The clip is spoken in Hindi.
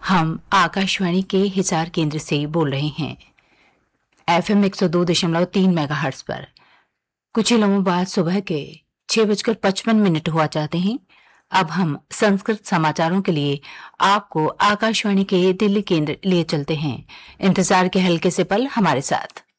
हम आकाशवाणी के हिसार केंद्र से बोल रहे हैं। FM 102.3 मेगाहर्ट्ज पर कुछ ही लम्हों बाद सुबह के 6:55 हुआ चाहते हैं। अब हम संस्कृत समाचारों के लिए आपको आकाशवाणी के दिल्ली केंद्र लिए चलते हैं। इंतजार के हल्के से पल हमारे साथ।